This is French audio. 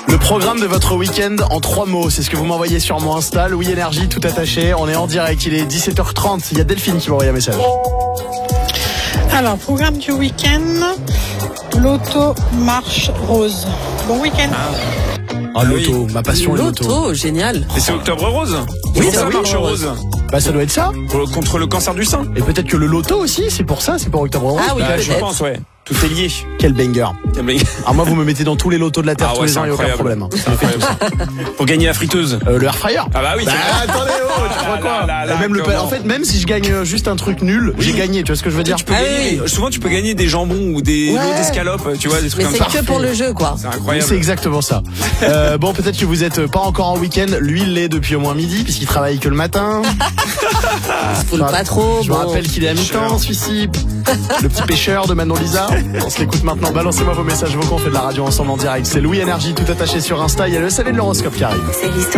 Le programme de votre week-end en 3 mots, c'est ce que vous m'envoyez sur mon Insta, Louis Énergie, tout attaché. On est en direct, il est 17h30. Il y a Delphine qui m'a envoyé un message. Alors, programme du week-end, loto, marche, rose. Bon week-end. Loto, ma passion est loto. Loto, génial. Et c'est Octobre Rose. Oui, ça oui. marche rose. Bah ça doit être ça. Contre le cancer du sein. Et peut-être que le loto aussi, c'est pour ça, c'est pour Octobre Rose. Ah oui, Je peut-être. pense, ouais. Tout est lié. Quel banger. Alors moi vous me mettez dans tous les lotos de la Terre Ah tous ouais, les ans, il n'y a aucun incroyable. problème. C'est incroyable. Pour gagner la friteuse. Le air fryer. Ah bah oui. Attendez, tu crois quoi même en fait, même si je gagne juste un truc nul, j'ai gagné, tu vois ce que je veux dire? Tu peux gagner, souvent tu peux gagner des jambons ou des lots d'escalopes, tu vois, des trucs Mais comme c'est ça. que pour le jeu, quoi. C'est incroyable. C'est exactement ça. Bon, peut-être que vous êtes pas encore en week-end. Lui, il l'est depuis au moins midi, puisqu'il travaille que le matin. Il se fout pas trop. Je me rappelle qu'il est à mi-temps, celui-ci. Le petit pêcheur de Manon Lisa. On se l'écoute maintenant. Balancez-moi vos messages vocaux. On fait de la radio ensemble en direct. C'est Louis Énergie, tout attaché sur Insta. Il y a le salé de l'horoscope qui arrive. C'est l'histoire.